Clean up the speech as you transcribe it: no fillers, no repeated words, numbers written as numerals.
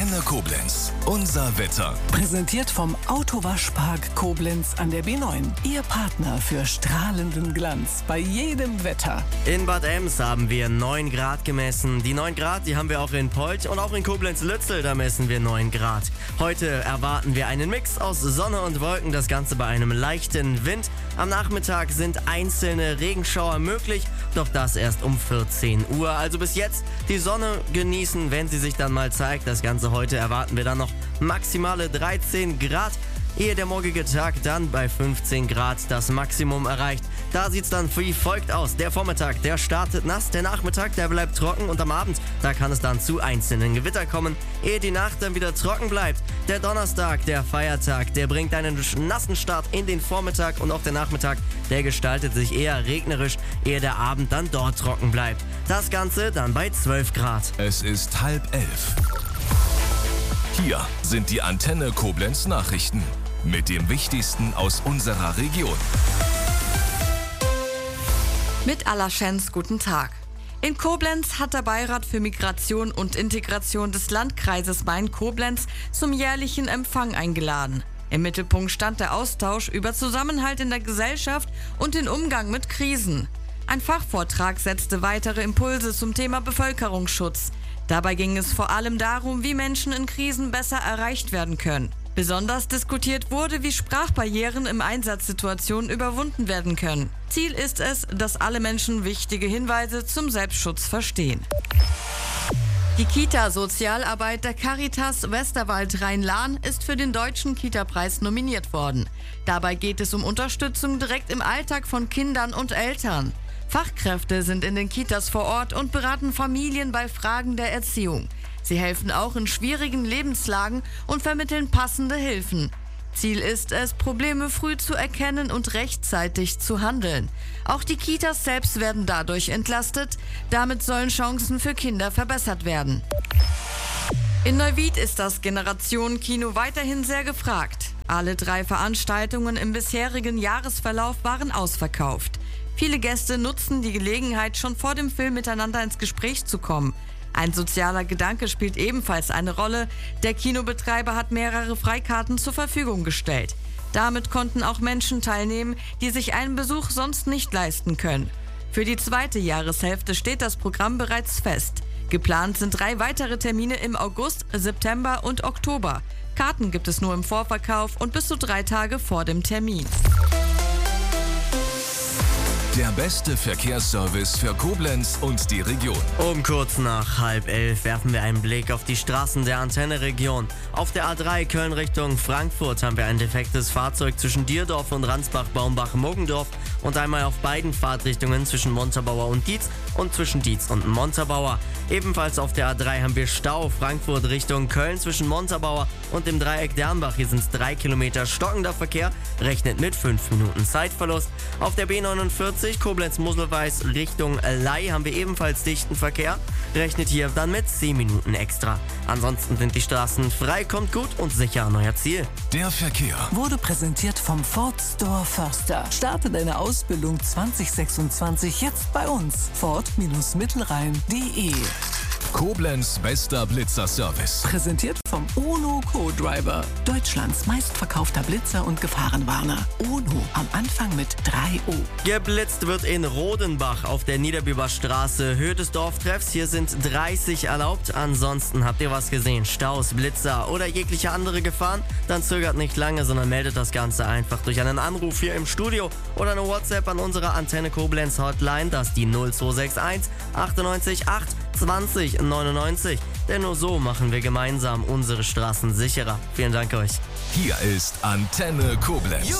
Antenne Koblenz. Unser Wetter. Präsentiert vom Autowaschpark Koblenz an der B9. Ihr Partner für strahlenden Glanz bei jedem Wetter. In Bad Ems haben wir 9 Grad gemessen. Die 9 Grad, die haben wir auch in Polt und auch in Koblenz-Lützel, da messen wir 9 Grad. Heute erwarten wir einen Mix aus Sonne und Wolken, das Ganze bei einem leichten Wind. Am Nachmittag sind einzelne Regenschauer möglich, doch das erst um 14 Uhr. Also bis jetzt die Sonne genießen, wenn sie sich dann mal zeigt. Das Ganze heute erwarten wir dann noch maximale 13 Grad. Ehe der morgige Tag dann bei 15 Grad das Maximum erreicht. Da sieht es dann wie folgt aus. Der Vormittag, der startet nass, der Nachmittag, der bleibt trocken und am Abend, da kann es dann zu einzelnen Gewitter kommen, ehe die Nacht dann wieder trocken bleibt. Der Donnerstag, der Feiertag, der bringt einen nassen Start in den Vormittag und auch der Nachmittag, der gestaltet sich eher regnerisch, ehe der Abend dann dort trocken bleibt. Das Ganze dann bei 12 Grad. Es ist 10:30. Hier sind die Antenne Koblenz Nachrichten mit dem Wichtigsten aus unserer Region. Mit Alaschens guten Tag. In Koblenz hat der Beirat für Migration und Integration des Landkreises Main-Koblenz zum jährlichen Empfang eingeladen. Im Mittelpunkt stand der Austausch über Zusammenhalt in der Gesellschaft und den Umgang mit Krisen. Ein Fachvortrag setzte weitere Impulse zum Thema Bevölkerungsschutz. Dabei ging es vor allem darum, wie Menschen in Krisen besser erreicht werden können. Besonders diskutiert wurde, wie Sprachbarrieren in Einsatzsituationen überwunden werden können. Ziel ist es, dass alle Menschen wichtige Hinweise zum Selbstschutz verstehen. Die Kita-Sozialarbeit der Caritas Westerwald Rhein-Lahn ist für den Deutschen Kita-Preis nominiert worden. Dabei geht es um Unterstützung direkt im Alltag von Kindern und Eltern. Fachkräfte sind in den Kitas vor Ort und beraten Familien bei Fragen der Erziehung. Sie helfen auch in schwierigen Lebenslagen und vermitteln passende Hilfen. Ziel ist es, Probleme früh zu erkennen und rechtzeitig zu handeln. Auch die Kitas selbst werden dadurch entlastet. Damit sollen Chancen für Kinder verbessert werden. In Neuwied ist das Generationen-Kino weiterhin sehr gefragt. Alle 3 Veranstaltungen im bisherigen Jahresverlauf waren ausverkauft. Viele Gäste nutzen die Gelegenheit, schon vor dem Film miteinander ins Gespräch zu kommen. Ein sozialer Gedanke spielt ebenfalls eine Rolle. Der Kinobetreiber hat mehrere Freikarten zur Verfügung gestellt. Damit konnten auch Menschen teilnehmen, die sich einen Besuch sonst nicht leisten können. Für die 2. Jahreshälfte steht das Programm bereits fest. Geplant sind 3 weitere Termine im August, September und Oktober. Karten gibt es nur im Vorverkauf und bis zu 3 Tage vor dem Termin. Der beste Verkehrsservice für Koblenz und die Region. Um kurz nach 10:30 werfen wir einen Blick auf die Straßen der Antenne-Region. Auf der A3 Köln Richtung Frankfurt haben wir ein defektes Fahrzeug zwischen Dierdorf und Ransbach-Baumbach-Muggendorf und einmal auf beiden Fahrtrichtungen zwischen Montabaur und Dietz und zwischen Dietz und Montabaur. Ebenfalls auf der A3 haben wir Stau Frankfurt Richtung Köln zwischen Montabaur und dem Dreieck Dernbach. Hier sind es 3 Kilometer stockender Verkehr, rechnet mit 5 Minuten Zeitverlust. Auf der B49 Koblenz-Mosel-Weiß Richtung Ley haben wir ebenfalls dichten Verkehr, rechnet hier dann mit 10 Minuten extra. Ansonsten sind die Straßen frei, kommt gut und sicher an euer Ziel. Der Verkehr Wurde präsentiert vom Ford Store Förster. Starte deine Ausbildung 2026 jetzt bei uns. Ford-Mittelrhein.de. Koblenz bester Blitzer-Service. Präsentiert vom UNO Co-Driver. Deutschlands meistverkaufter Blitzer und Gefahrenwarner. UNO am Anfang mit 3 O. Geblitzt wird in Rodenbach auf der Niederbüber Straße, Höhe des Dorftreffs. Hier sind 30 erlaubt. Ansonsten habt ihr was gesehen, Staus, Blitzer oder jegliche andere Gefahren? Dann zögert nicht lange, sondern meldet das Ganze einfach durch einen Anruf hier im Studio oder eine WhatsApp an unsere Antenne Koblenz Hotline. Das ist die 0261 98 8 20 99. Denn nur so machen wir gemeinsam unsere Straßen sicherer. Vielen Dank euch. Hier ist Antenne Koblenz.